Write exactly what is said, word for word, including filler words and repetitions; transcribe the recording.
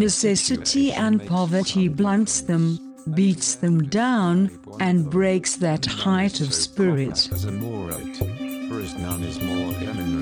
necessity and poverty blunts them, beats them down, and breaks that height of spirit. As a Moorite, for as none is more eminent